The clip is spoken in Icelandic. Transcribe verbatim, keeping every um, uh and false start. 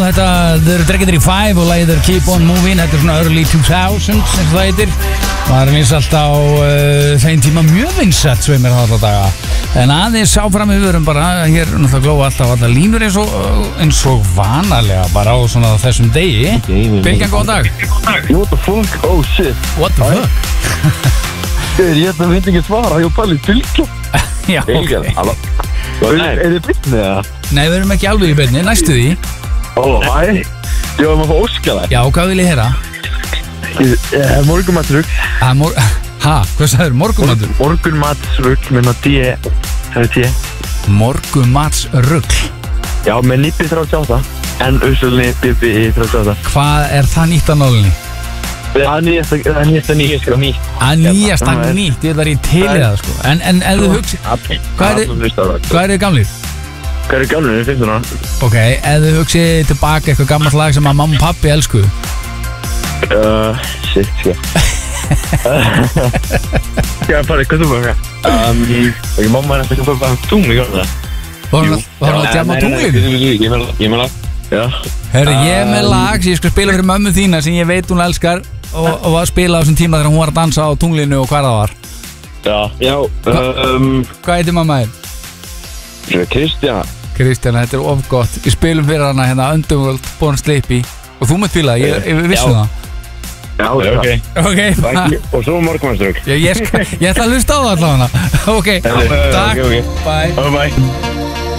þetta, þetta eru Drekkið þrjátíu og fimm og lagið er Keep On Moving. Þetta er svona early two thousands, eins og það heitir. Það er vinsalt á uh, þeim tíma mjög vinsalt svo ég mér það alltaf daga. En aðeins áfram við verum bara, hér er náttúrulega glóa alltaf allar línur eins og, eins og vanalega bara á svona þessum degi. Bylgjan, góðan dag. What the fuck? Oh shit. What the fuck? Ég þetta veit ekki svara, ég var bara í Bylgjan. Já, ok. Er þið byrnið eða? Nei, við erum ekki alveg í byrni, næstu því. Ó, hæ. Ég var maður að óska það. Já, hvað vil ég heyra? Morgunmatsrugl. Mor ha, hvað sagður? Morgunmatur? Morgunmatsrugl, minna D. Það er D. Morgunmatsrugl. Já, með nýppi þrjátíu og átta. En usulni Bibi í þrjátíu og átta. Hvað er það nýtt á nálinni? Það er nýjasta, það er nýjasta nýjast, sko, nýtt. Að nýjasta nýtt, ég ætla að ég til í það, sko. En, en ef þú hugsi, hvað er þið gamlir? Hvað er þið gamlir? Ég er fimmtán ára. Ok, ef þú hugsi tilbaka eitthvað gammalt lag sem að mamma og pappi elskuðu? Uh, shit, sko. Já, bara, hvað þú bara? Um, ekki mamma er eftir að bara tungli, ekki það? Var hann að tjama á tunglinu? Ég meina, já. Herru, ég er með lag sem ég skal spila fyrir mömmu þína sem ég veit hún elskar og, og var að spila á þessum tíma þegar hún var að dansa á tunglinu og hvað það var. Já, já, um... Hvað heitir mamma þér? Kristjana. Kristjana, þetta er of gott. Við spilum fyrir hana hérna Underworld, Born Sleepy og þú mætt fíla, ég, ég vissi það. Já, ok. Ok, og svo morgunmatsrugl. Já, ég, skal, ég ætla að hlusta á það allavega. Ok, takk, bye. Bye.